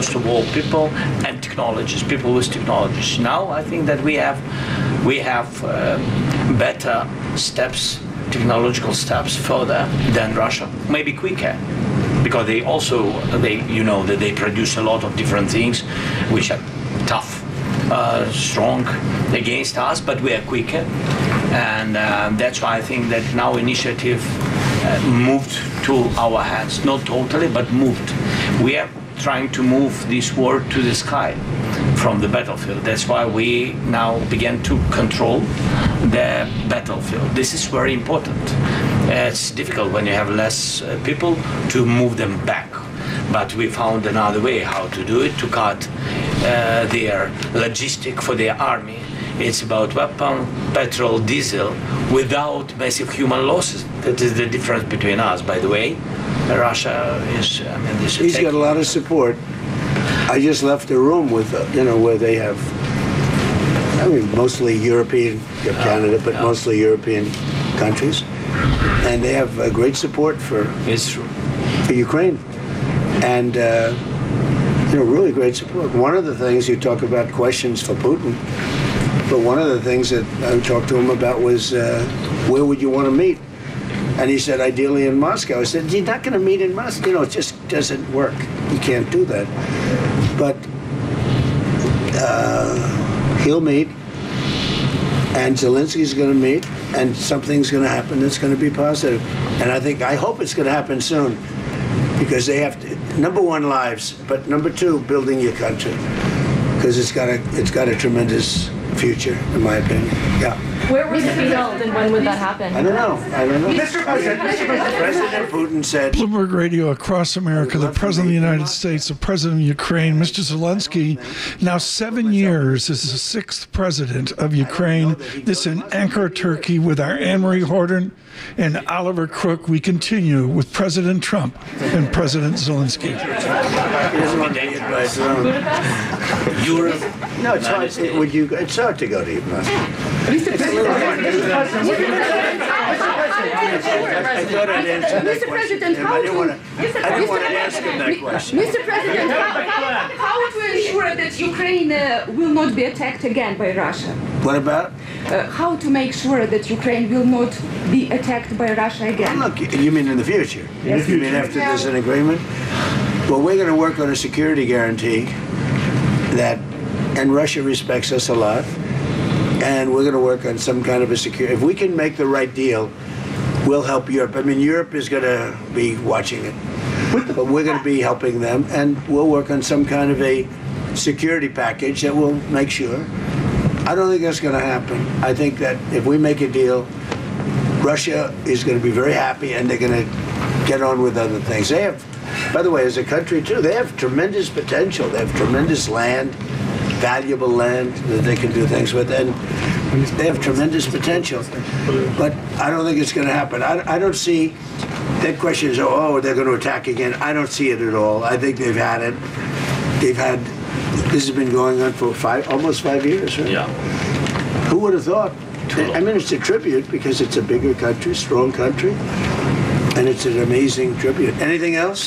first of all, people and technologies, people with technologies. Now I think that we have better steps, technological steps further than Russia, maybe quicker, because they produce a lot of different things which are tough, strong against us, but we are quicker, and that's why I think that now initiative moved to our hands, not totally, but moved. We are trying to move this war to the sky from the battlefield. That's why we now begin to control the battlefield. This is very important. It's difficult when you have less people to move them back. But we found another way how to do it, to cut their logistic for their army. It's about weapon, petrol, diesel, without massive human losses. That is the difference between us, by the way. Russia is, He's got a lot of support. I just left a room with, where they have, mostly European, you have Canada, but mostly European countries. And they have great support for Ukraine. And, really great support. One of the things, you talk about questions for Putin, but one of the things that I talked to him about was, where would you want to meet? And he said, ideally in Moscow. I said, you're not going to meet in Moscow. It just doesn't work. You can't do that. But he'll meet, and Zelensky's going to meet, and something's going to happen that's going to be positive. And I hope it's going to happen soon, because they have to, number one, lives, but number two, building your country, because it's got a tremendous future, in my opinion. Yeah. Where would it be held, and when would that happen? I don't know. Mr. President Putin said. Bloomberg Radio across America, the President of the United States, the President of Ukraine, Mr. Zelensky, now 7 years as the sixth President of Ukraine. This in Ankara, Turkey, with our Anne-Marie Horton and Oliver Crook. We continue with President Trump and President Zelensky. Europe. No, it's hard. It's hard to go to Ukraine. Mr. President, how to ensure that Ukraine will not be attacked again by Russia? What about? How to make sure that Ukraine will not be attacked by Russia again? Look, you mean in the future? Yes. You mean after there's an agreement? Well, we're going to work on a security guarantee and Russia respects us a lot, and we're going to work on some kind of a security. If we can make the right deal, we'll help Europe. Europe is going to be watching it, but we're going to be helping them, and we'll work on some kind of a security package that will make sure. I don't think that's going to happen. I think that if we make a deal, Russia is going to be very happy, and they're going to get on with other things. They have, by the way, as a country too, they have tremendous potential. They have tremendous land, valuable land that they can do things with, and they have tremendous potential. But I don't think it's going to happen. I don't see, that question is, they're going to attack again. I don't see it at all. I think they've had it. This has been going on for almost 5 years, right? Yeah. Who would have thought? It's a tribute because it's a bigger country, strong country, and it's an amazing tribute. Anything else?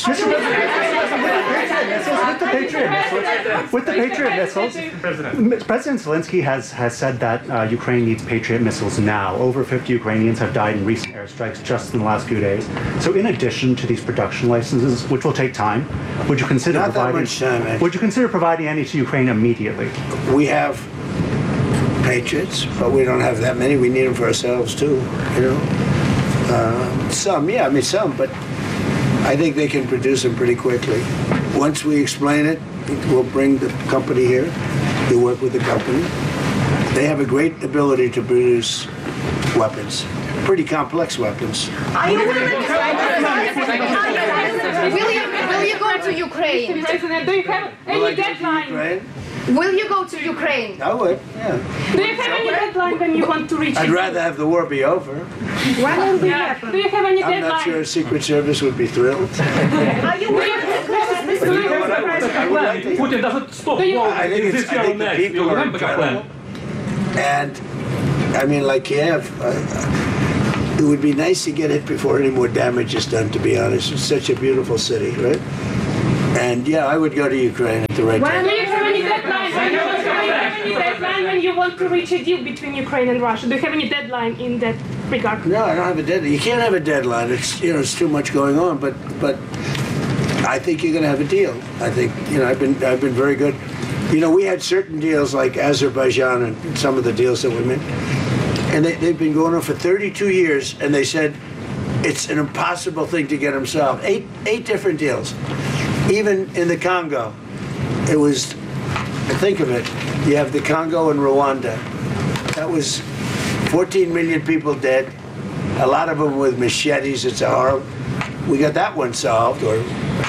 With the Patriot missiles, President Zelensky has said that Ukraine needs Patriot missiles now. Over 50 Ukrainians have died in recent airstrikes just in the last few days. So in addition to these production licenses, which will take time, would you consider providing any to Ukraine immediately? We have Patriots, but we don't have that many. We need them for ourselves too, some, but I think they can produce them pretty quickly. Once we explain it, we'll bring the company here. We'll work with the company. They have a great ability to produce weapons, pretty complex weapons. Are you willing to will you go to Ukraine? President, do you have any deadline? Will you go to Ukraine? I would, yeah. Do you have any deadline when you want to reach I'd rather have the war be over. When will it happen? Do you have any deadline? I'm not sure Secret Service would be thrilled. Are you willing Putin doesn't stop war. I think the people are incredible. And, like Kiev, it would be nice to get it before any more damage is done, to be honest. It's such a beautiful city, right? And yeah, I would go to Ukraine at the right Do time. you have any deadline? Do you have any deadline when you want to reach a deal between Ukraine and Russia? Do you have any deadline in that regard? No, I don't have a deadline. You can't have a deadline. It's it's too much going on. But I think you're going to have a deal. I think I've been very good. We had certain deals like Azerbaijan and some of the deals that we made, and they've been going on for 32 years. And they said it's an impossible thing to get them solved. Eight different deals. Even in the Congo, it was. Think of it. You have the Congo and Rwanda. That was 14 million people dead. A lot of them with machetes. It's a horror. We got that one solved, or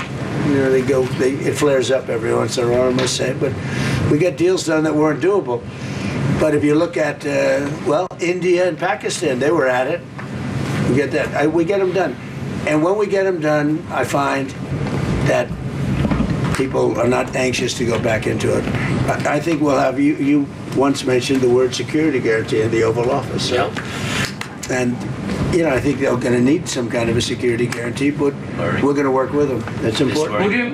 it flares up every once in a while, I must say. But we got deals done that weren't doable. But if you look at India and Pakistan, they were at it. We get that. We get them done, and when we get them done, I find that people are not anxious to go back into it. I think we'll have you once mentioned the word security guarantee in the Oval Office. So. And I think they're going to need some kind of a security guarantee, but we're going to work with them. That's important.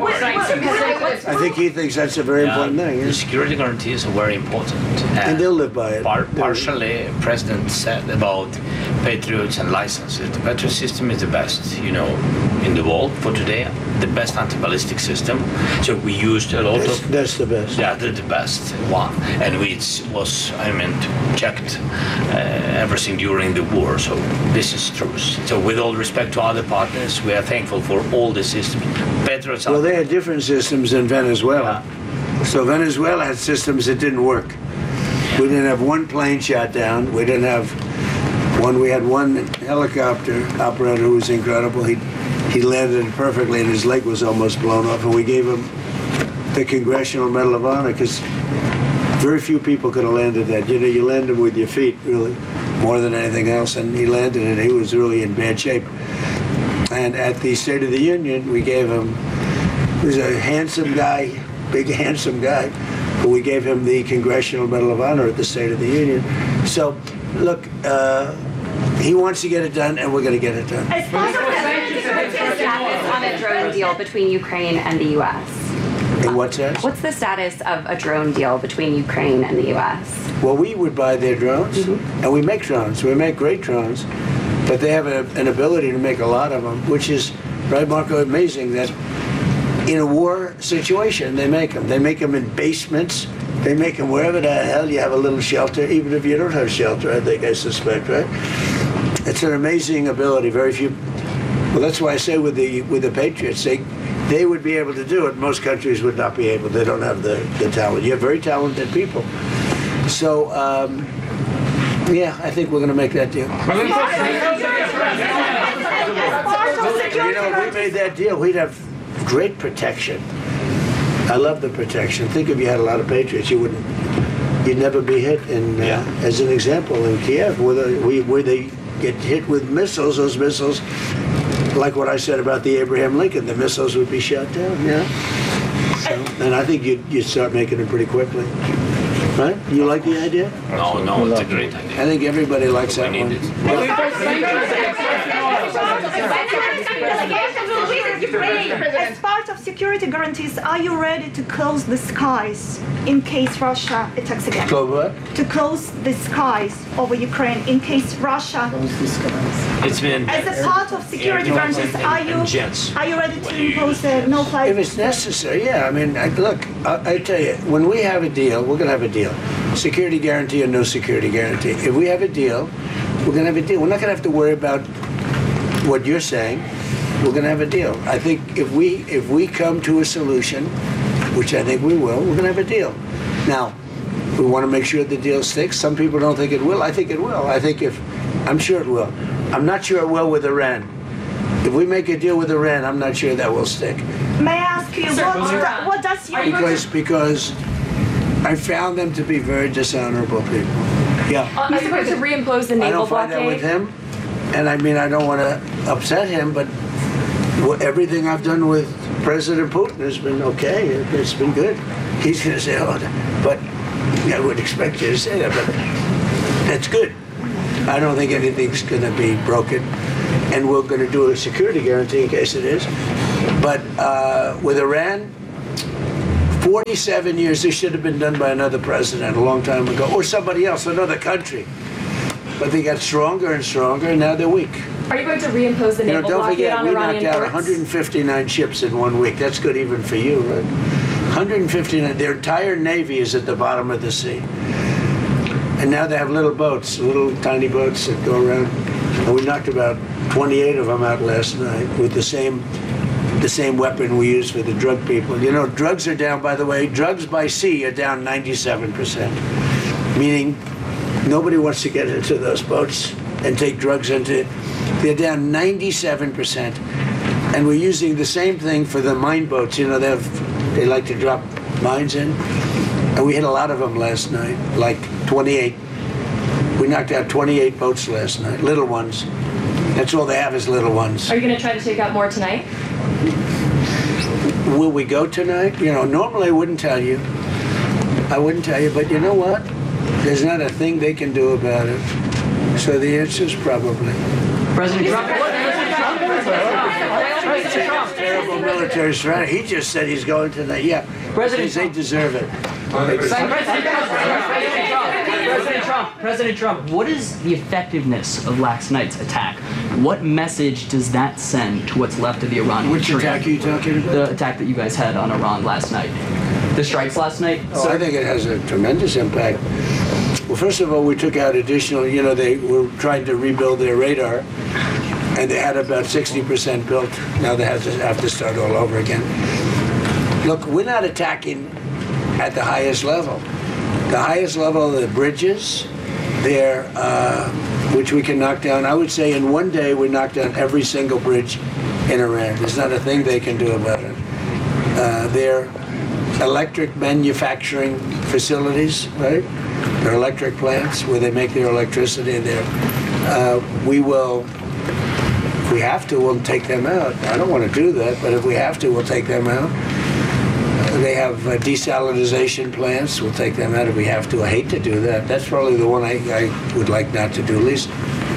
I think he thinks that's a very important thing. The security guarantees are very important. And they'll live by it. Partially, President said about Patriots and licenses. The Patriot system is the best, in the world for today. The best anti-ballistic system. So we used a lot of. That's the best. Yeah, the best one, and checked everything during the war. So this is true. So with all respect to other partners, we are thankful for all the systems. Patriots. Well, they had different systems in Venezuela. So Venezuela had systems that didn't work. We didn't have one plane shot down. We didn't have one. We had one helicopter operator who was incredible. He landed perfectly, and his leg was almost blown off. And we gave him the Congressional Medal of Honor because very few people could have landed that. You land him with your feet, really, more than anything else. And he landed it. He was really in bad shape. And at the State of the Union, we gave him. He was a handsome guy, big handsome guy. But we gave him the Congressional Medal of Honor at the State of the Union. So, look, he wants to get it done, and we're going to get it done. What's the status on a drone deal between Ukraine and the U.S.? In what sense? What's the status of a drone deal between Ukraine and the U.S.? Well, we would buy their drones, and we make drones. We make great drones, but they have an ability to make a lot of them, which is, right, Marco, amazing that in a war situation, they make them. They make them in basements. They make them wherever the hell you have a little shelter, even if you don't have shelter, I suspect, right? It's an amazing ability. Very few. Well, that's why I say with the Patriots, they would be able to do it. Most countries would not be able. They don't have the talent. You have very talented people. So, I think we're going to make that deal. If we made that deal, we'd have great protection. I love the protection. Think if you had a lot of Patriots, you'd never be hit. As an example, in Kiev, where they get hit with missiles, those missiles, like what I said about the Abraham Lincoln, the missiles would be shot down. So, and I think you'd start making it pretty quickly. Right? You like the idea? No, it's a great idea. I think everybody likes that one. As part of security guarantees, are you ready to close the skies in case Russia attacks again? Close what? To close the skies over Ukraine in case Russia. It's been As a part of security guarantees, are you ready to impose a no-fly? If it's necessary, yeah. I mean, look, I tell you, when we have a deal, we're going to have a deal. Security guarantee or no security guarantee. If we have a deal, we're going to have a deal. We're not going to have to worry about what you're saying. We're going to have a deal. I think if we come to a solution, which I think we will, we're going to have a deal. Now, we want to make sure the deal sticks. Some people don't think it will. I think it will. I'm sure it will. I'm not sure it will with Iran. If we make a deal with Iran, I'm not sure that will stick. May I ask you, what does your... Because I found them to be very dishonorable people. Yeah. Are you going to reimpose the naval blockade? I don't find that with him. And I mean, I don't want to upset him, but everything I've done with President Putin has been okay. It's been good. He's going to say, but I would expect you to say that, but that's good. I don't think anything's going to be broken. And we're going to do a security guarantee in case it is. But with Iran, 47 years, this should have been done by another president a long time ago, or somebody else, another country. But they got stronger and stronger, and now they're weak. Are you going to reimpose the You know, naval don't blockade forget, on we knocked Iranian out ports? 159 ships in 1 week. That's good even for you, right? 159. Their entire navy is at the bottom of the sea. And now they have little boats, little tiny boats that go around. And we knocked about 28 of them out last night with the same weapon we use for the drug people. You know, drugs are down, by the way, drugs by sea are down 97%. Meaning nobody wants to get into those boats and take drugs into. They're down 97%. And we're using the same thing for the mine boats. You know, they like to drop mines in. And we hit a lot of them last night, like 28. We knocked out 28 boats last night, little ones. That's all they have is little ones. Are you going to try to take out more tonight? Will we go tonight? You know, normally I wouldn't tell you. I wouldn't tell you, but you know what? There's not a thing they can do about it. So the answer is probably. President Trump. Terrible military strategy. He just said he's going tonight. Yeah, President they deserve it. President Trump, what is the effectiveness of last night's attack? What message does that send to what's left of the Iranian Which attack are you talking about? The attack that you guys had on Iran last night. The strikes last night? Oh, I think it has a tremendous impact. Well, first of all, we took out additional, you know, they were trying to rebuild their radar, and they had about 60% built. Now they have to start all over again. Look, we're not attacking at the highest level. The highest level are the bridges, which we can knock down. I would say in one day we knocked down every single bridge in Iran. There's not a thing they can do about it. Their electric manufacturing facilities, right? Their electric plants where they make their electricity there. We will, if we have to, we'll take them out. I don't want to do that, but if we have to, we'll take them out. They have desalinization plants. We'll take them out if we have to. I hate to do that. That's probably the one I would like not to do least.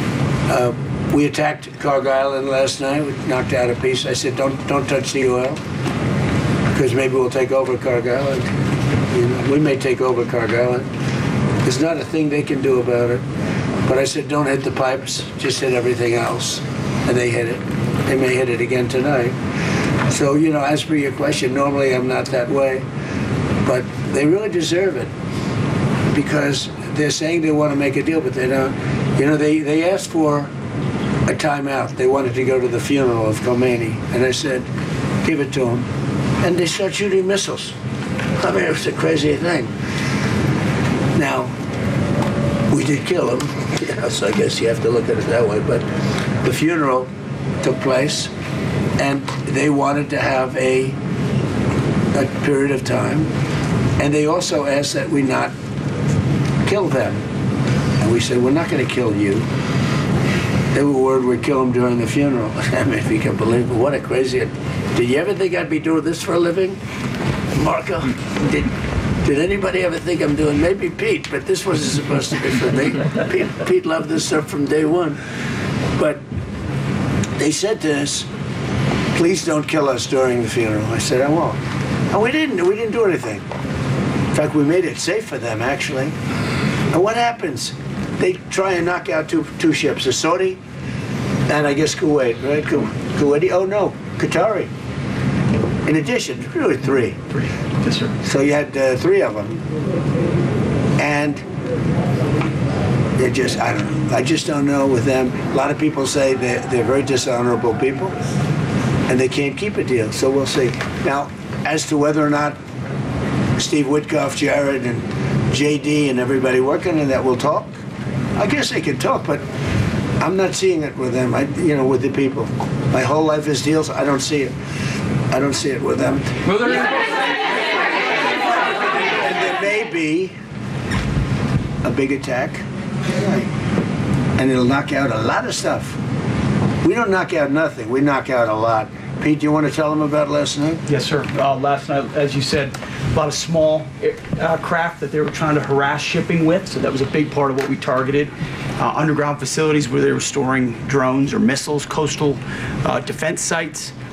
We attacked Carg Island last night. We knocked out a piece. I said, don't touch the oil, because maybe we'll take over Carg Island. You know, we may take over Carg Island. There's not a thing they can do about it. But I said, don't hit the pipes. Just hit everything else. And they hit it. They may hit it again tonight. So, you know, as per your question, normally I'm not that way, but they really deserve it because they're saying they want to make a deal, but they don't. You know, they asked for a timeout. They wanted to go to the funeral of Khomeini, and I said, give it to them. And they start shooting missiles. I mean, it was a crazy thing. Now, we did kill him, yeah, so I guess you have to look at it that way, but the funeral took place. And they wanted to have a period of time. And they also asked that we not kill them. And we said, we're not going to kill you. They were worried we'd kill them during the funeral. I mean, if you can believe it, what a crazy... Did you ever think I'd be doing this for a living? Marco, did anybody ever think I'm doing... Maybe Pete, but this wasn't supposed to be for me. Pete loved this stuff from day one. But they said to us, please don't kill us during the funeral. I said, I won't. And we didn't do anything. In fact, we made it safe for them, actually. And what happens? They try and knock out two ships, a Saudi and I guess Kuwait, right? Kuwaiti, oh no, Qatari. In addition, really three. Yes, sir. So you had 3 of them. And they're just, I don't know. I just don't know with them. A lot of people say they're very dishonorable people. And they can't keep a deal, so we'll see. Now, as to whether or not Steve Witkoff, Jared, and JD, and everybody working on that will talk, I guess they can talk, but I'm not seeing it with them, with the people. My whole life is deals, I don't see it. I don't see it with them. And there may be a big attack, and it'll knock out a lot of stuff. We don't knock out nothing. We knock out a lot. Pete, do you want to tell them about last night? Yes, sir. Last night, as you said, a lot of small craft that they were trying to harass shipping with, so that was a big part of what we targeted. Underground facilities where they were storing drones or missiles, coastal defense sites,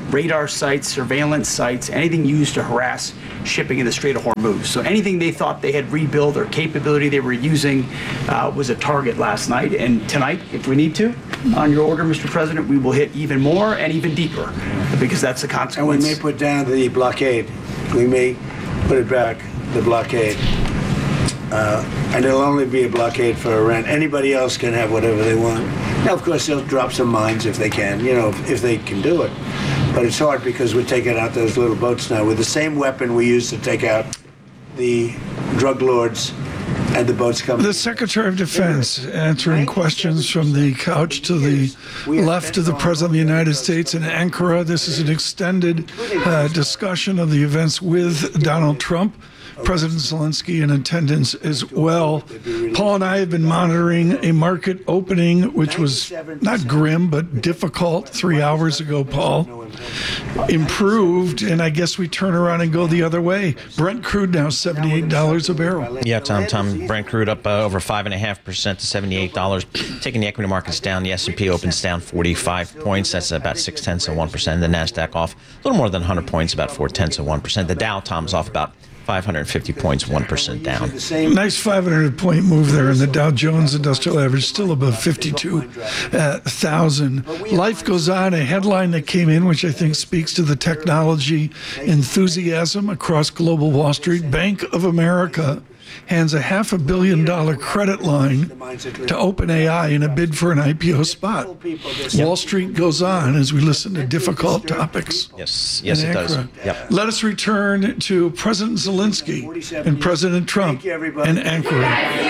radar sites, surveillance sites, anything used to harass shipping in the Strait of Hormuz. So anything they thought they had rebuilt or capability they were using was a target last night. And tonight, if we need to, on your order, Mr. President, we will hit even more and even deeper, because that's the And consequence. we may put down the blockade. We may put it back, the blockade. And it'll only be a blockade for Iran. Anybody else can have whatever they want. Now, of course, they'll drop some mines if they can, if they can do it. But it's hard because we're taking out those little boats now with the same weapon we used to take out the drug lords and the boats coming. The Secretary of Defense answering questions from the couch to the left of the President of the United States in Ankara. This is an extended discussion of the events with Donald Trump. President Zelensky in attendance as well. Paul and I have been monitoring a market opening, which was not grim, but difficult 3 hours ago, Paul. Improved, and I guess we turn around and go the other way. Brent crude now $78 a barrel. Yeah, Tom. Brent crude up over 5.5% to $78. Taking the equity markets down, the S&P opens down 45 points. That's about 0.6%. The Nasdaq off a little more than 100 points, about 0.4%. The Dow, Tom's off about 550 points, 1% down. Nice 500-point move there, and the Dow Jones Industrial Average still above 52,000. Life goes on. A headline that came in, which I think speaks to the technology enthusiasm across global Wall Street. Bank of America hands a $500 million credit line to OpenAI in a bid for an IPO spot. Wall Street goes on as we listen to difficult topics. Yes, it does. Yep. Let us return to President Zelensky and President Trump in Ankara.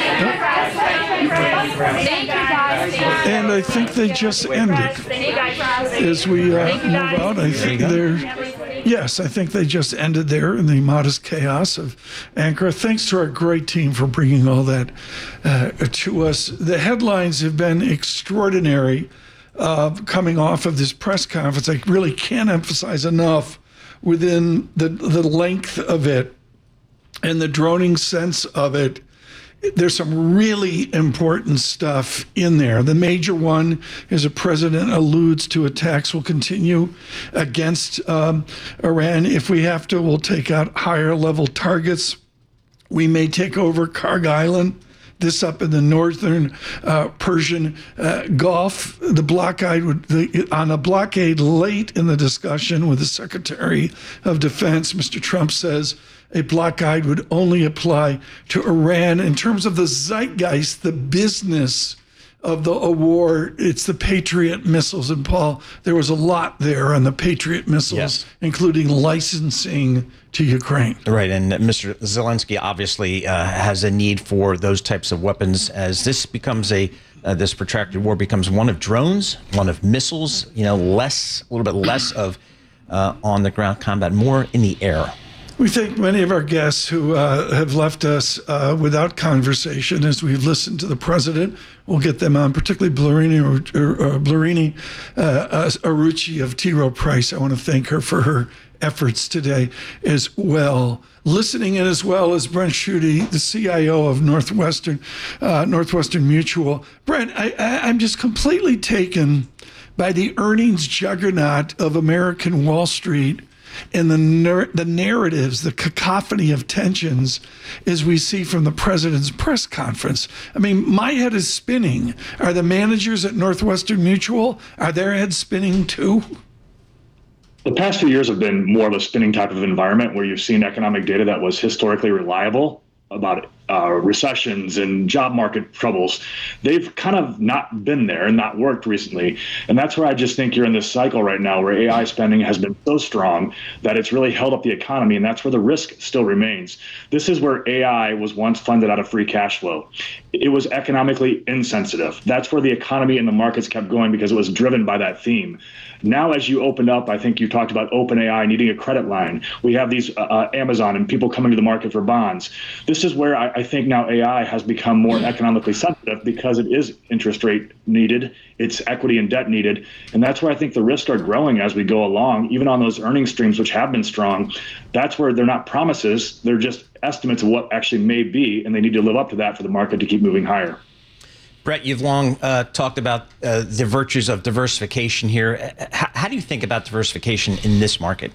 And I think they just ended. As we move out, I think I think they just ended there in the modest chaos of Ankara. Thanks to our great team for bringing all that to us. The headlines have been extraordinary coming off of this press conference. I really can't emphasize enough within the length of it and the droning sense of it. There's some really important stuff in there. The major one is the president alludes to attacks will continue against Iran. If we have to, we'll take out higher level targets. We may take over Karg Island, this up in the northern Persian Gulf. The blockade on a blockade late in the discussion with the Secretary of Defense, Mr. Trump says a blockade would only apply to Iran. In terms of the zeitgeist, the business of the war, it's the Patriot missiles. And Paul, there was a lot there on the Patriot missiles, including licensing to Ukraine. Right, and Mr. Zelensky obviously has a need for those types of weapons as this becomes this protracted war becomes one of drones, one of missiles, a little bit less of on the ground combat, more in the air. We thank many of our guests who have left us without conversation as we've listened to the president. We'll get them on, particularly Blurini Arucci of T. Rowe Price. I want to thank her for her efforts today as well. Listening in as well as Brent Schutte, the CIO of Northwestern Mutual. Brent, I'm just completely taken by the earnings juggernaut of American Wall Street and the narratives, the cacophony of tensions as we see from the president's press conference. I mean, my head is spinning. Are the managers at Northwestern Mutual, are their heads spinning too? The past few years have been more of a spinning type of environment where you've seen economic data that was historically reliable about recessions and job market troubles. They've kind of not been there and not worked recently. And that's where I just think you're in this cycle right now where AI spending has been so strong that it's really held up the economy. And that's where the risk still remains. This is where AI was once funded out of free cash flow. It was economically insensitive. That's where the economy and the markets kept going because it was driven by that theme. Now, as you opened up, I think you talked about OpenAI needing a credit line. We have these Amazon and people coming to the market for bonds. This is where I think now AI has become more economically sensitive because it is interest rate needed, it's equity and debt needed. And that's where I think the risks are growing as we go along, even on those earnings streams, which have been strong. That's where they're not promises, they're just estimates of what actually may be, and they need to live up to that for the market to keep moving higher. Brett, you've long talked about the virtues of diversification here. How do you think about diversification in this market?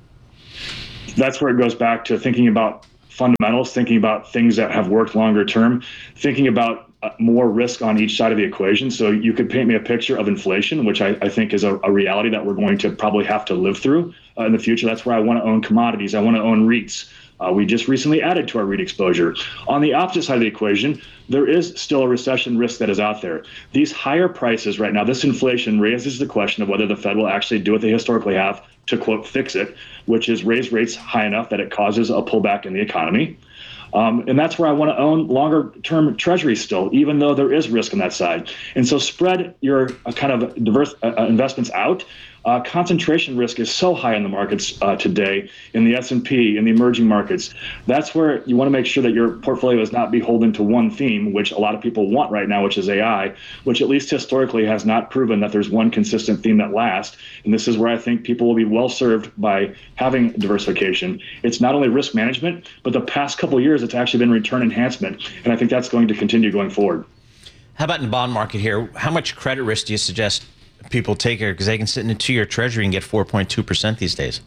That's where it goes back to thinking about fundamentals, thinking about things that have worked longer term, thinking about more risk on each side of the equation. So you could paint me a picture of inflation, which I think is a reality that we're going to probably have to live through in the future. That's where I want to own commodities. I want to own REITs. We just recently added to our REIT exposure. On the opposite side of the equation, there is still a recession risk that is out there. These higher prices right now, this inflation raises the question of whether the Fed will actually do what they historically have to, quote, fix it, which is raise rates high enough that it causes a pullback in the economy. And that's where I want to own longer-term treasuries still, even though there is risk on that side. And so spread your kind of diverse investments out. Concentration risk is so high in the markets today, in the S&P, in the emerging markets. That's where you want to make sure that your portfolio is not beholden to one theme, which a lot of people want right now, which is AI, which at least historically has not proven that there's one consistent theme that lasts. And this is where I think people will be well served by having diversification. It's not only risk management, but the past couple of years, it's actually been return enhancement. And I think that's going to continue going forward. How about in the bond market here? How much credit risk do you suggest people take here, because they can sit in a 2-year treasury and get 4.2% these days?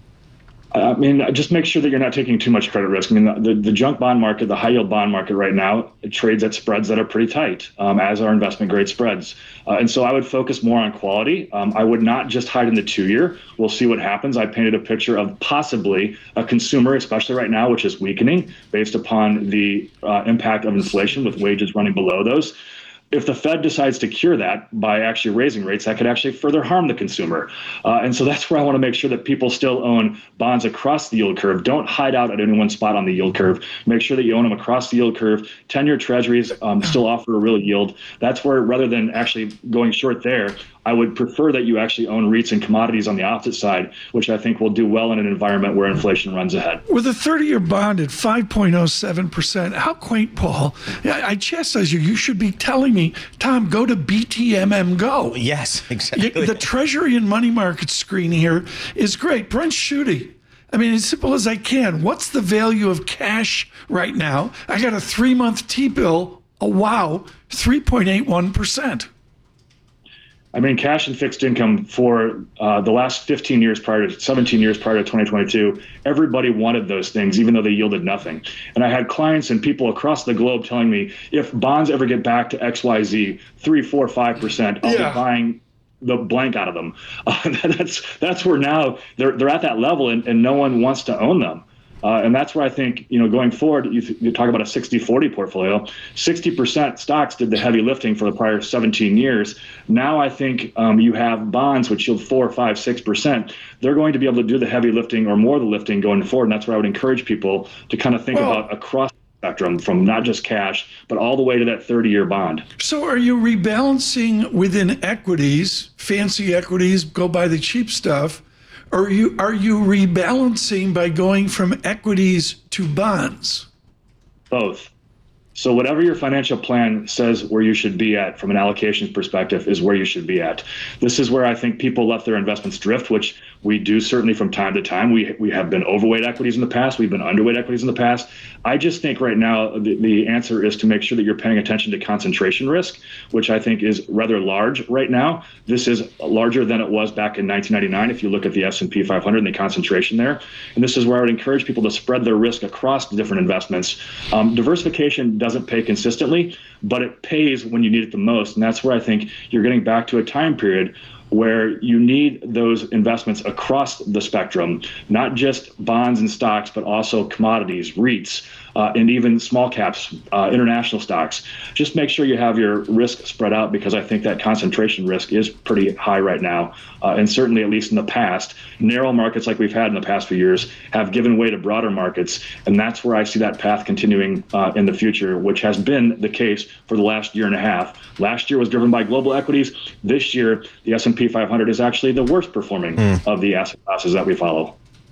I mean, just make sure that you're not taking too much credit risk. I mean, the junk bond market, the high yield bond market right now, it trades at spreads that are pretty tight, as are investment grade spreads. And so I would focus more on quality. I would not just hide in the 2-year. We'll see what happens. I painted a picture of possibly a consumer, especially right now, which is weakening based upon the impact of inflation with wages running below those. If the Fed decides to cure that by actually raising rates, that could actually further harm the consumer. And so that's where I want to make sure that people still own bonds across the yield curve. Don't hide out at any one spot on the yield curve. Make sure that you own them across the yield curve. 10-year treasuries still offer a real yield. That's where, rather than actually going short there, I would prefer that you actually own REITs and commodities on the opposite side, which I think will do well in an environment where inflation runs ahead. With a 30-year bond at 5.07%, how quaint, Paul. I chastise you. You should be telling me, Tom, go to BTMM Go. Yes, exactly. The Treasury and Money Market screen here is great. Brent Schutte, I mean, as simple as I can, what's the value of cash right now? I got a 3-month T-bill, 3.81%. I mean, cash and fixed income for the last 15 years prior to 17 years prior to 2022, everybody wanted those things, even though they yielded nothing. And I had clients and people across the globe telling me, if bonds ever get back to XYZ, 3, 4, 5%, I'll be buying the blank out of them. That's where now they're at that level, and no one wants to own them. And that's where I think, going forward, you talk about a 60-40 portfolio. 60% stocks did the heavy lifting for the prior 17 years. Now I think you have bonds which yield 4, 5, 6%. They're going to be able to do the heavy lifting or more of the lifting going forward. And that's where I would encourage people to kind of think about across the spectrum, from not just cash, but all the way to that 30-year bond. So are you rebalancing within equities, fancy equities, go buy the cheap stuff? Or are you rebalancing by going from equities to bonds? Both. So whatever your financial plan says where you should be at from an allocations perspective is where you should be at. This is where I think people let their investments drift, which we do certainly from time to time. We have been overweight equities in the past. We've been underweight equities in the past. I just think right now the answer is to make sure that you're paying attention to concentration risk, which I think is rather large right now. This is larger than it was back in 1999 if you look at the S&P 500 and the concentration there. And this is where I would encourage people to spread their risk across the different investments. Diversification doesn't pay consistently, but it pays when you need it the most. And that's where I think you're getting back to a time period where you need those investments across the spectrum, not just bonds and stocks, but also commodities, REITs, and even small caps, international stocks. Just make sure you have your risk spread out, because I think that concentration risk is pretty high right now. And certainly, at least in the past, narrow markets like we've had in the past few years have given way to broader markets. And that's where I see that path continuing in the future, which has been the case for the last year and a half. Last year was driven by global equities. This year, the S&P 500 is actually the worst performing of the asset classes that we follow.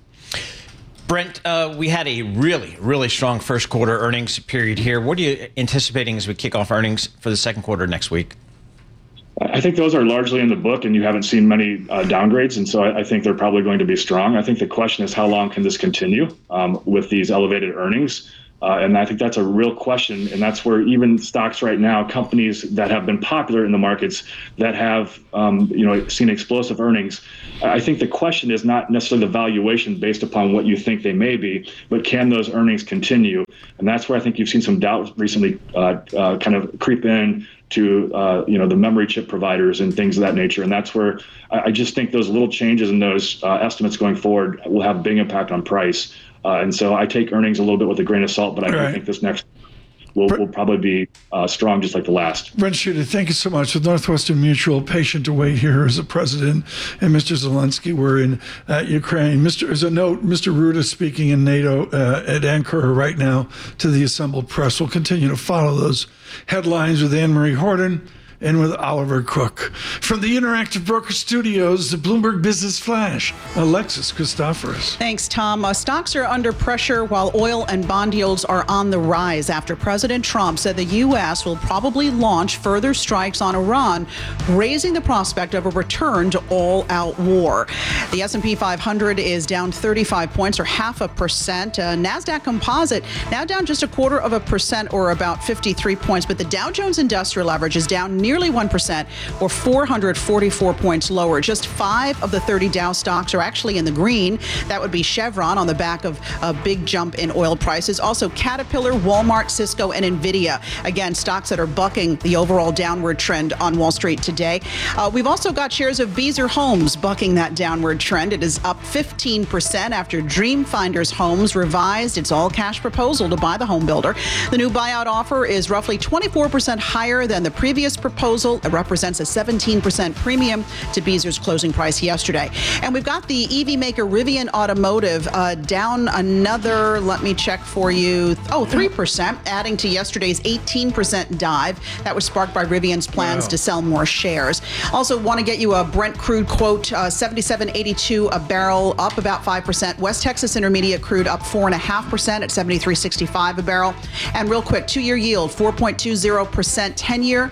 Brent, we had a really, really strong first quarter earnings period here. What are you anticipating as we kick off earnings for the second quarter next week? I think those are largely in the book, and you haven't seen many downgrades, and so I think they're probably going to be strong. I think the question is, how long can this continue with these elevated earnings? And I think that's a real question. And that's where even stocks right now, companies that have been popular in the markets that have seen explosive earnings, I think the question is not necessarily the valuation based upon what you think they may be, but can those earnings continue? And that's where I think you've seen some doubt recently kind of creep in to the memory chip providers and things of that nature. And that's where I just think those little changes in those estimates going forward will have a big impact on price. And so I take earnings a little bit with a grain of salt, but I do think this next will probably be strong, just like the last. Brent Schutte, thank you so much. With Northwestern Mutual, patient to wait here as a president, and Mr. Zelensky, we're in Ukraine. As a note, Mr. Ruda speaking in NATO at Ankara right now to the assembled press. We'll continue to follow those headlines with Anne-Marie Horton and with Oliver Cook. From the Interactive Broker Studios, the Bloomberg Business Flash, Alexis Christoforous. Thanks, Tom. Stocks are under pressure while oil and bond yields are on the rise after President Trump said the U.S. will probably launch further strikes on Iran, raising the prospect of a return to all-out war. The S&P 500 is down 35 points, or 0.5%. NASDAQ Composite now down just 0.25%, or about 53 points. But the Dow Jones Industrial Average is down nearly 1%, or 444 points lower. Just 5 of the 30 Dow stocks are actually in the green. That would be Chevron on the back of a big jump in oil prices. Also Caterpillar, Walmart, Cisco, and Nvidia. Again, stocks that are bucking the overall downward trend on Wall Street today. We've also got shares of Beazer Homes bucking that downward trend. It is up 15% after Dreamfinders Homes revised its all-cash proposal to buy the home builder. The new buyout offer is roughly 24% higher than the previous proposal. It represents a 17% premium to Beazer's closing price yesterday. And we've got the EV maker Rivian Automotive down another, let me check for you, 3%, adding to yesterday's 18% dive. That was sparked by Rivian's plans to sell more shares. Also want to get you a Brent crude quote, 77.82 a barrel, up about 5%. West Texas Intermediate crude up 4.5% at 73.65 a barrel. And real quick, 2-year yield, 4.20%, 10-year,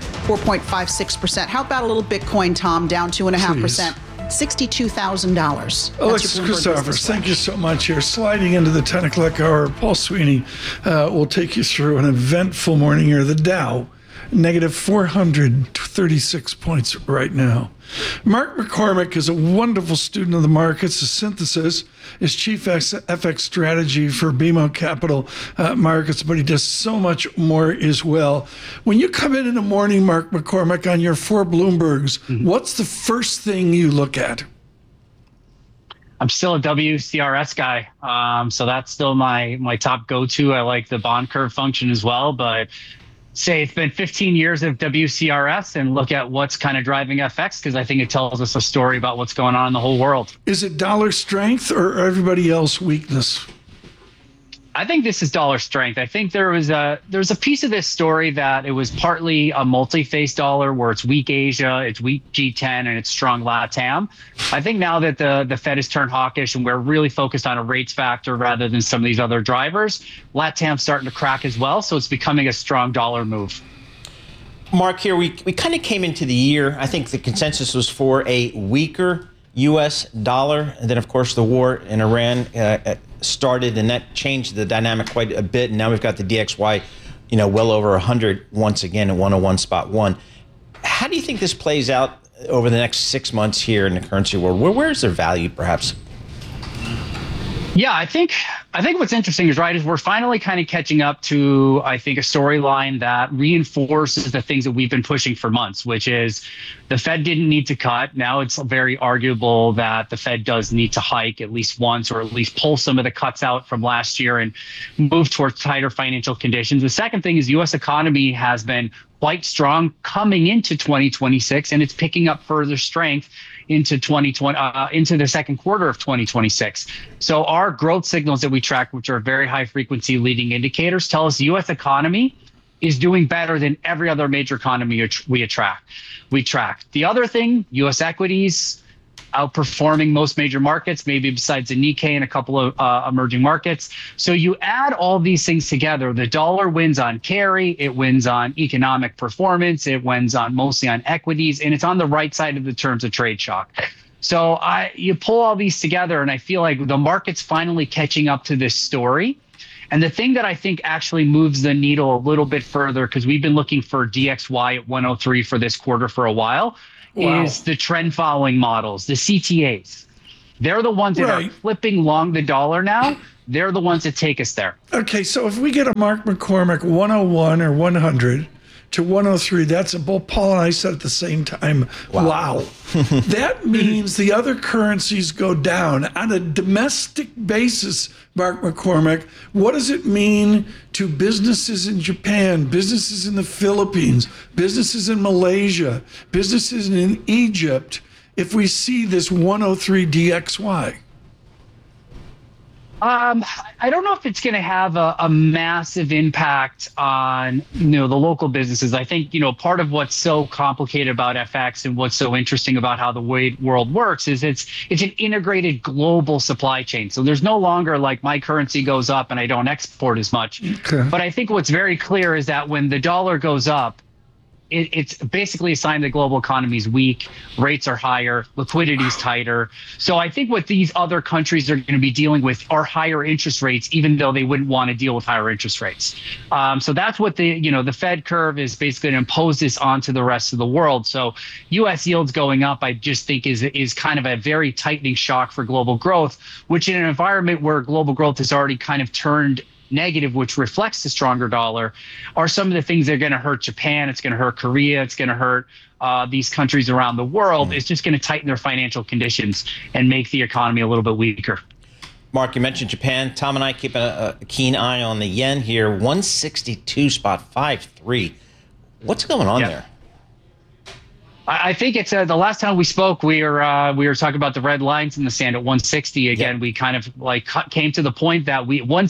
4.56%. How about a little Bitcoin, Tom, down 2.5%? $62,000. Alexis Christoforous, thank you so much. Here, sliding into the 10 o'clock hour, Paul Sweeney will take you through an eventful morning here. The Dow, negative 436 points right now. Mark McCormick is a wonderful student of the markets. The Synthesis is chief FX strategy for BMO Capital Markets, but he does so much more as well. When you come in the morning, Mark McCormick, on your 4 Bloombergs, what's the first thing you look at? I'm still a WCRS guy, so that's still my top go-to. I like the bond curve function as well, but say it's been 15 years of WCRS and look at what's kind of driving FX, because I think it tells us a story about what's going on in the whole world. Is it dollar strength or everybody else weakness? I think this is dollar strength. I think there's a piece of this story that it was partly a multi-phase dollar where it's weak Asia, it's weak G10, and it's strong LATAM. I think now that the Fed has turned hawkish and we're really focused on a rates factor rather than some of these other drivers, LATAM's starting to crack as well, so it's becoming a strong dollar move. Mark, here we kind of came into the year, I think the consensus was for a weaker U.S. dollar, and then of course the war in Iran started, and that changed the dynamic quite a bit. And now we've got the DXY, well over 100 once again at 101.1. How do you think this plays out over the next 6 months here in the currency world? Where's their value, perhaps? Yeah, I think what's interesting is we're finally kind of catching up to, I think, a storyline that reinforces the things that we've been pushing for months, which is the Fed didn't need to cut. Now it's very arguable that the Fed does need to hike at least once, or at least pull some of the cuts out from last year and move towards tighter financial conditions. The second thing is the U.S. economy has been quite strong coming into 2026, and it's picking up further strength into 2020, into the second quarter of 2026. So our growth signals that we track, which are very high frequency leading indicators, tell us the U.S. economy is doing better than every other major economy we track. The other thing, U.S. equities outperforming most major markets, maybe besides the Nikkei and a couple of emerging markets. So you add all these things together, the dollar wins on carry, it wins on economic performance, it wins on mostly on equities, and it's on the right side of the terms of trade shock. So you pull all these together, and I feel like the market's finally catching up to this story. And the thing that I think actually moves the needle a little bit further, because we've been looking for DXY at 103 for this quarter for a while, is the trend following models, the CTAs. They're the ones that are flipping long the dollar now. They're the ones that take us there. Okay, so if we get a Mark McCormick 101 or 100 to 103, that's both Paul and I said at the same time, wow. That means the other currencies go down. On a domestic basis, Mark McCormick, what does it mean to businesses in Japan, businesses in the Philippines, businesses in Malaysia, businesses in Egypt, if we see this 103 DXY? I don't know if it's going to have a massive impact on, the local businesses. I think, part of what's so complicated about FX and what's so interesting about how the world works is it's an integrated global supply chain. So there's no longer like my currency goes up and I don't export as much. Okay. But I think what's very clear is that when the dollar goes up, it's basically a sign the global economy is weak, rates are higher, liquidity is tighter. So I think what these other countries are going to be dealing with are higher interest rates, even though they wouldn't want to deal with higher interest rates. So that's what the Fed curve is basically going to impose this onto the rest of the world. So U.S. yields going up, I just think is kind of a very tightening shock for global growth, which in an environment where global growth has already kind of turned negative, which reflects the stronger dollar, are some of the things that are going to hurt Japan. It's going to hurt Korea. It's going to hurt these countries around the world. It's just going to tighten their financial conditions and make the economy a little bit weaker. Mark, you mentioned Japan. Tom and I keep a keen eye on the yen here. 162.53. What's going on there? I think it's the last time we spoke, we were talking about the red lines in the sand at 160. Again, we kind of came to the point that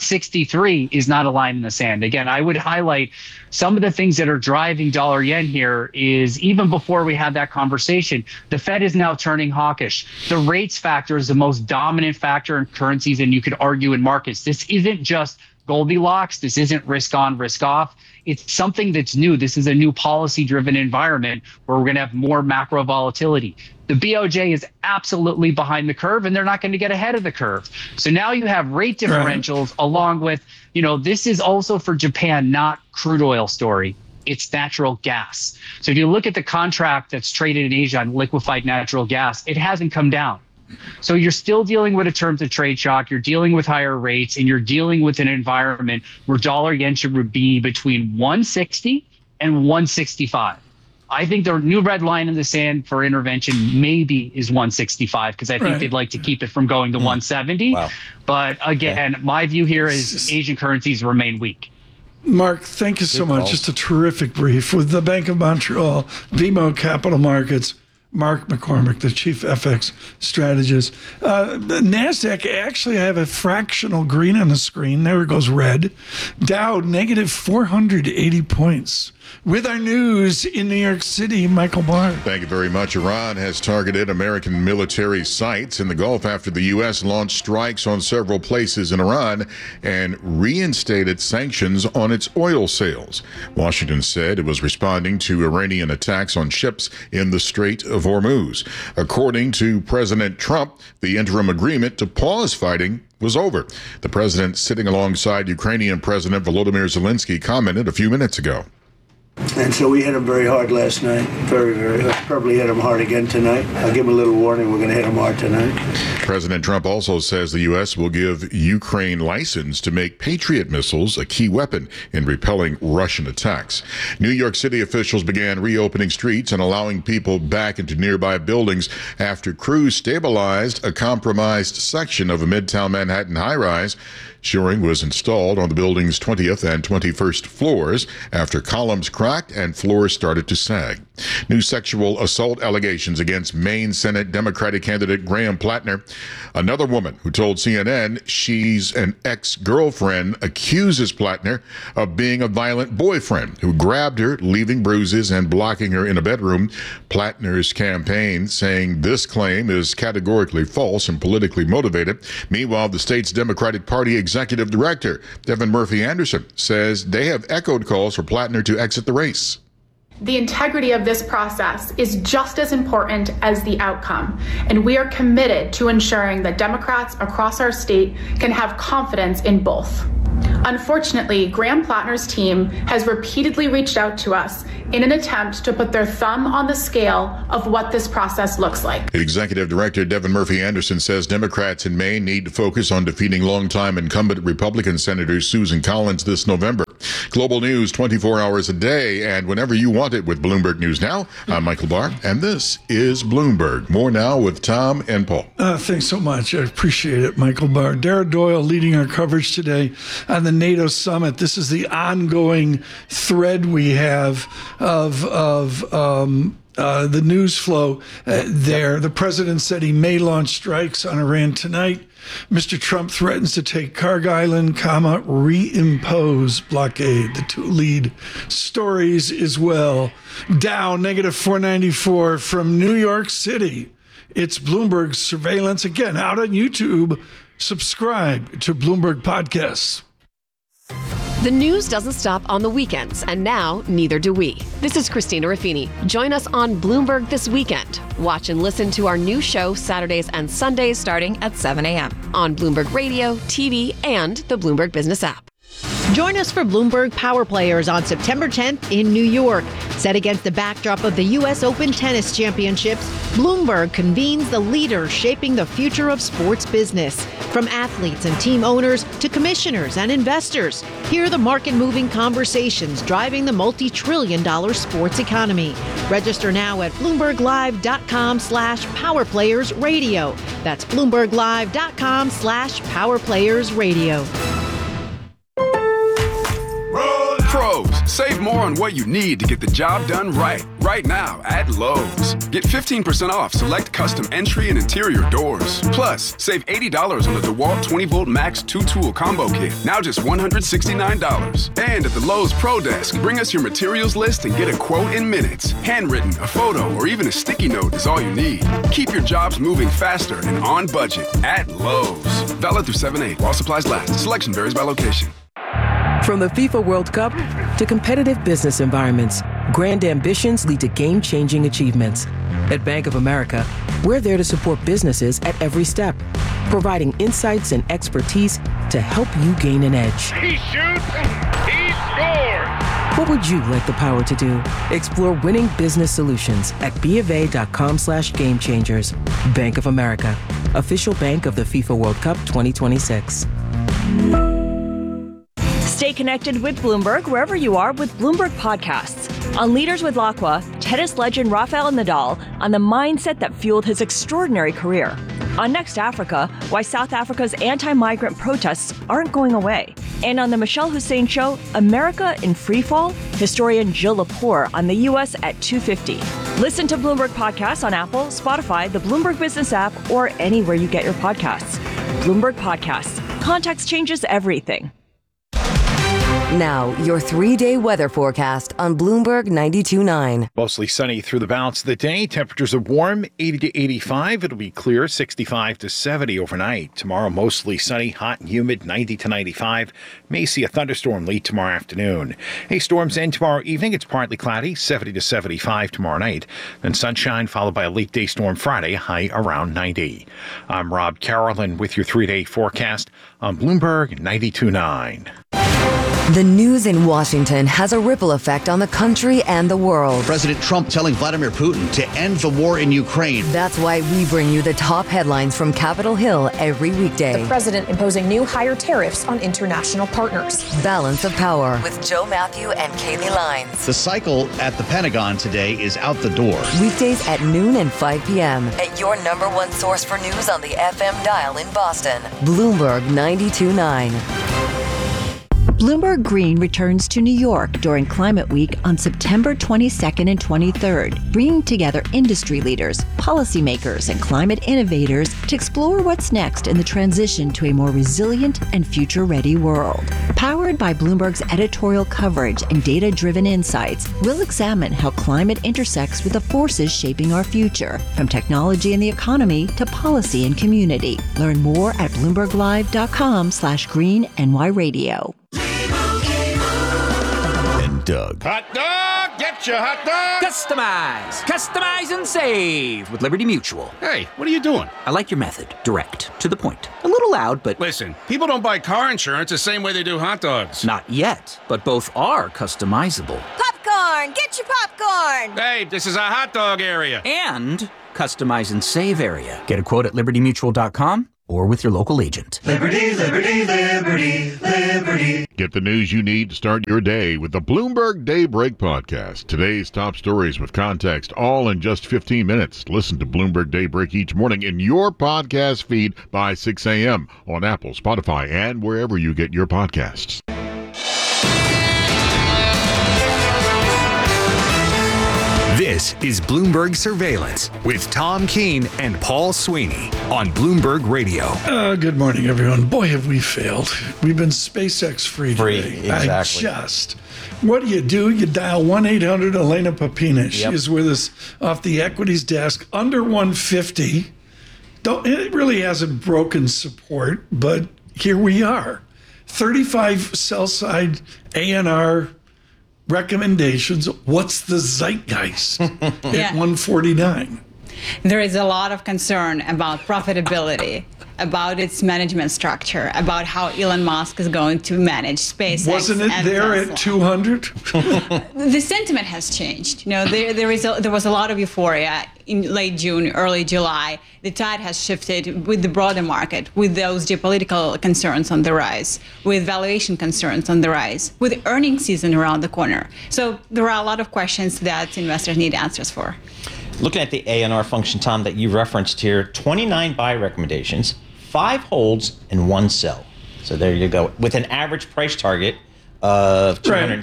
163 is not a line in the sand. Again, I would highlight some of the things that are driving dollar yen here is even before we had that conversation, the Fed is now turning hawkish. The rates factor is the most dominant factor in currencies, and you could argue in markets. This isn't just Goldilocks. This isn't risk on, risk off. It's something that's new. This is a new policy-driven environment where we're going to have more macro volatility. The BOJ is absolutely behind the curve, and they're not going to get ahead of the curve. So now you have rate differentials along with, this is also for Japan, not crude oil story. It's natural gas. So if you look at the contract that's traded in Asia on liquefied natural gas, it hasn't come down. So you're still dealing with a terms of trade shock, you're dealing with higher rates, and you're dealing with an environment where dollar yen should be between 160 and 165. I think the new red line in the sand for intervention maybe is 165 because I think they'd like to keep it from going to 170. Wow. But again, my view here is Asian currencies remain weak. Mark, thank you so much. Just a terrific brief with the Bank of Montreal, BMO Capital Markets. Mark McCormick, the chief FX strategist. The NASDAQ, actually, I have a fractional green on the screen. There it goes red. Dow, negative 480 points. With our news in New York City, Michael Barr. Thank you very much. Iran has targeted American military sites in the Gulf after the U.S. launched strikes on several places in Iran and reinstated sanctions on its oil sales. Washington said it was responding to Iranian attacks on ships in the Strait of Hormuz. According to President Trump, the interim agreement to pause fighting was over. The president, sitting alongside Ukrainian President Volodymyr Zelensky, commented a few minutes ago. And so we hit him very hard last night. Very, very hard. Probably hit him hard again tonight. I'll give him a little warning. We're going to hit him hard tonight. President Trump also says the U.S. will give Ukraine license to make Patriot missiles a key weapon in repelling Russian attacks. New York City officials began reopening streets and allowing people back into nearby buildings after crews stabilized a compromised section of a Midtown Manhattan high-rise. Shoring was installed on the building's 20th and 21st floors after columns cracked and floors started to sag. New sexual assault allegations against Maine Senate Democratic candidate Graham Plattner. Another woman who told CNN she's an ex-girlfriend accuses Plattner of being a violent boyfriend who grabbed her, leaving bruises and blocking her in a bedroom. Plattner's campaign saying this claim is categorically false and politically motivated. Meanwhile, the state's Democratic Party Executive Director, Devin Murphy Anderson, says they have echoed calls for Plattner to exit the race. The integrity of this process is just as important as the outcome, and we are committed to ensuring that Democrats across our state can have confidence in both. Unfortunately, Graham Plattner's team has repeatedly reached out to us in an attempt to put their thumb on the scale of what this process looks like. Executive Director Devin Murphy Anderson says Democrats in Maine need to focus on defeating longtime incumbent Republican Senator Susan Collins this November. Global news 24 hours a day and whenever you want it with Bloomberg News Now. I'm Michael Barr, and this is Bloomberg. More now with Tom and Paul. Thanks so much. I appreciate it, Michael Barr. Dara Doyle leading our coverage today on the NATO summit. This is the ongoing thread we have of the news flow there. The president said he may launch strikes on Iran tonight. Mr. Trump threatens to take Kharg Island, reimpose blockade. The two lead stories as well. Dow, negative 494 from New York City. It's Bloomberg Surveillance. Again, out on YouTube. Subscribe to Bloomberg Podcasts. The news doesn't stop on the weekends, and now neither do we. This is Christina Ruffini. Join us on Bloomberg This Weekend. Watch and listen to our new show Saturdays and Sundays starting at 7 a.m. on Bloomberg Radio, TV, and the Bloomberg Business app. Join us for Bloomberg Power Players on September 10th in New York. Set against the backdrop of the U.S. Open Tennis Championships, Bloomberg convenes the leaders shaping the future of sports business. From athletes and team owners to commissioners and investors, hear the market-moving conversations driving the multi-trillion-dollar sports economy. Register now at BloombergLive.com/PowerPlayersRadio. That's BloombergLive.com/PowerPlayersRadio. Pros, save more on what you need to get the job done right. Right now at Lowe's. Get 15% off select custom entry and interior doors. Plus, save $80 on the DeWalt 20-volt Max 2-tool combo kit. Now just $169. And at the Lowe's Pro Desk, bring us your materials list and get a quote in minutes. Handwritten, a photo, or even a sticky note is all you need. Keep your jobs moving faster and on budget at Lowe's. Valid through 7/8 while supplies last. Selection varies by location. From the FIFA World Cup to competitive business environments, grand ambitions lead to game-changing achievements. At Bank of America, we're there to support businesses at every step, providing insights and expertise to help you gain an edge. He shoots, he scores! What would you like the power to do? Explore winning business solutions at BofA.com/gamechangers. Bank of America, official bank of the FIFA World Cup 2026. Stay connected with Bloomberg wherever you are with Bloomberg Podcasts. On Leaders with Lacqua, tennis legend Rafael Nadal on the mindset that fueled his extraordinary career. On Next Africa, why South Africa's anti-migrant protests aren't going away. And on the Michelle Hussein Show, America in Freefall, historian Jill Lepore on the U.S. at 2:50. Listen to Bloomberg Podcasts on Apple, Spotify, the Bloomberg Business app, or anywhere you get your podcasts. Bloomberg Podcasts. Context changes everything. Now, your 3-day weather forecast on Bloomberg 92.9. Mostly sunny through the balance of the day. Temperatures are warm, 80 to 85. It'll be clear, 65 to 70 overnight. Tomorrow, mostly sunny, hot and humid, 90 to 95. May see a thunderstorm late tomorrow afternoon. Storms end tomorrow evening. It's partly cloudy, 70 to 75 tomorrow night. Then sunshine, followed by a late day storm Friday, high around 90. I'm Rob Carolyn with your 3-day forecast on Bloomberg 92.9. The news in Washington has a ripple effect on the country and the world. President Trump telling Vladimir Putin to end the war in Ukraine. That's why we bring you the top headlines from Capitol Hill every weekday. The president imposing new higher tariffs on international partners. Balance of Power with Joe Matthew and Kaylee Lines. The cycle at the Pentagon today is out the door. Weekdays at noon and 5 p.m. at your number one source for news on the FM dial in Boston. Bloomberg 92.9. Bloomberg Green returns to New York during Climate Week on September 22nd and 23rd, bringing together industry leaders, policymakers, and climate innovators to explore what's next in the transition to a more resilient and future-ready world. Powered by Bloomberg's editorial coverage and data-driven insights, we'll examine how climate intersects with the forces shaping our future, from technology and the economy to policy and community. Learn more at BloombergLive.com/GreenNYRadio. Doug. Hot dog, get Gotcha, hot dog! Customize and save with Liberty Mutual. Hey, what are you doing? I like your method. Direct, to the point. A little loud, but... Listen, people don't buy car insurance the same way they do hot dogs. Not yet, but both are customizable. Popcorn! Get your popcorn! Hey, this is a hot dog area. And customize and save area. Get a quote at libertymutual.com or with your local agent. Liberty, liberty, liberty, liberty. Get the news you need to start your day with the Bloomberg Daybreak podcast. Today's top stories with context, all in just 15 minutes. Listen to Bloomberg Daybreak each morning in your podcast feed by 6 a.m. on Apple, Spotify, and wherever you get your podcasts. This is Bloomberg Surveillance with Tom Keene and Paul Sweeney on Bloomberg Radio. Good morning, everyone. Boy, have we failed. We've been SpaceX free today. Exactly. What do? You dial 1-800 Elena Papina. She is with us off the equities desk, under 150. It really hasn't broken support, but here we are. 35 sell-side ANR recommendations. What's the zeitgeist at 149? There is a lot of concern about profitability, about its management structure, about how Elon Musk is going to manage SpaceX. Wasn't it there at 200? The sentiment has changed. There was a lot of euphoria in late June, early July. The tide has shifted with the broader market, with those geopolitical concerns on the rise, with valuation concerns on the rise, with earnings season around the corner. So there are a lot of questions that investors need answers for. Looking at the ANR function, Tom, that you referenced here, 29 buy recommendations, 5 holds, and 1 sell. So there you go, with an average price target of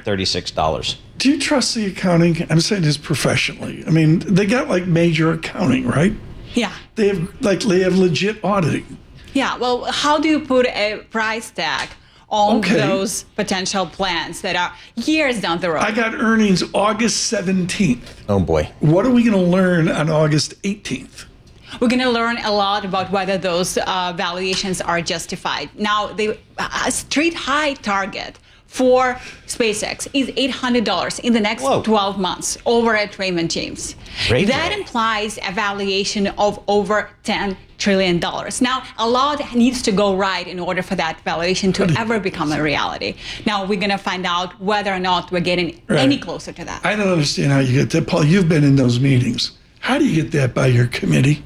$236. Do you trust the accounting? I'm saying this professionally. I mean, they got like major accounting, right? Yeah. They have legit auditing. Yeah, well, how do you put a price tag on those potential plans that are years down the road? I got earnings August 17th. Oh, boy. What are we going to learn on August 18th? We're going to learn a lot about whether those valuations are justified. Now, the street high target for SpaceX is $800 in the next 12 months over at Raymond James. That implies a valuation of over $10 trillion. Now, a lot needs to go right in order for that valuation to ever become a reality. Now, we're going to find out whether or not we're getting any closer to that. I don't understand how you get that. Paul, you've been in those meetings. How do you get that by your committee?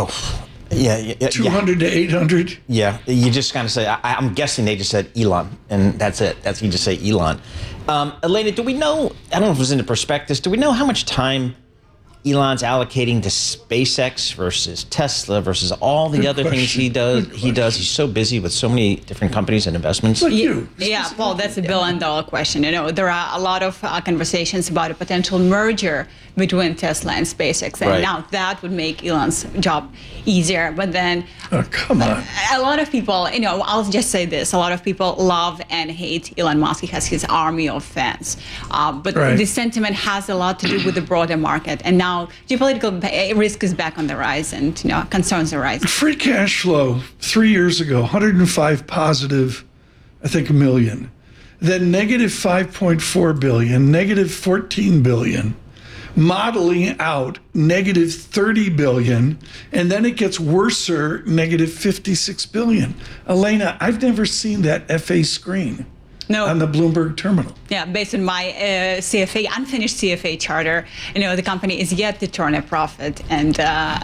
Yeah. 200 to 800? Yeah, you just kind of say, I'm guessing they just said Elon, and that's it. You just say Elon. Elena, do we know, I don't know if it was in the prospectus, do we know how much time Elon's allocating to SpaceX versus Tesla versus all the other things he does? He's so busy with so many different companies and investments. Yeah, Paul, that's $1 billion question. There are a lot of conversations about a potential merger between Tesla and SpaceX, and now that would make Elon's job easier. But then, come on, a lot of people, I'll just say this: a lot of people love and hate Elon Musk. He has his army of fans, but the sentiment has a lot to do with the broader market, and now geopolitical risk is back on the rise, and concerns are rising. Free cash flow 3 years ago, 105 positive, I think $1 million, then negative 5.4 billion, negative 14 billion. Modeling out negative 30 billion, and then it gets worser, negative 56 billion. Elena, I've never seen that FA screen on the Bloomberg terminal. Yeah, based on my unfinished CFA charter, the company is yet to turn a profit, and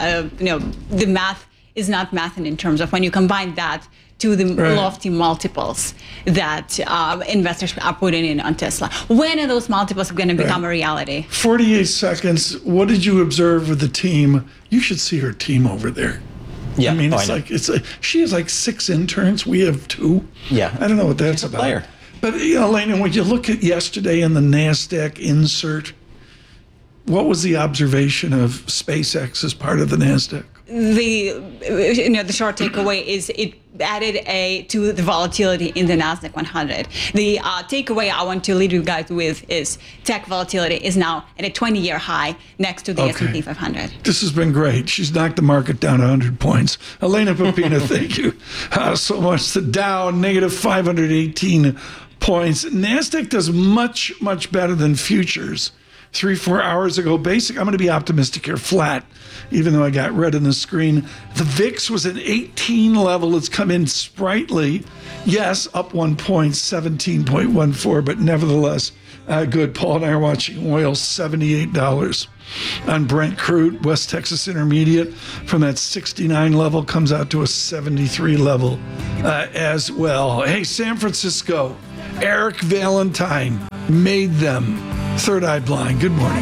the math is not math in terms of when you combine that to the lofty multiples that investors are putting in on Tesla. When are those multiples going to become a reality? 48 seconds. What did you observe with the team? You should see her team over there. Yeah, I mean, she has like 6 interns. We have 2. Yeah, I don't know what that's about. Player. But Elena, when you look at yesterday in the NASDAQ insert, what was the observation of SpaceX as part of the NASDAQ? The short takeaway is it added to the volatility in the Nasdaq 100. The takeaway I want to leave you guys with is tech volatility is now at a 20-year high next to the S&P 500. This has been great. She's knocked the market down 100 points. Elena Papina, thank you so much. The Dow negative 518 points. NASDAQ does much, much better than futures. 3-4 hours ago. Basic, I'm going to be optimistic here, flat, even though I got red in the screen. The VIX was an 18 level. It's come in sprightly. Yes, up 1 point, 17.14, but nevertheless, good. Paul and I are watching oil, $78 on Brent crude. West Texas Intermediate from that 69 level comes out to a 73 level as well. Hey, San Francisco, Eric Valentine made them third eye blind. Good morning.